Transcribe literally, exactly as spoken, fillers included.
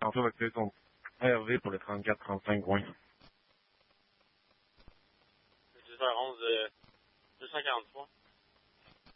Tantôt avec eux, ton R V pour le trente-quatre trente-cinq Rouen. dix heures onze, euh, deux cent quarante-trois.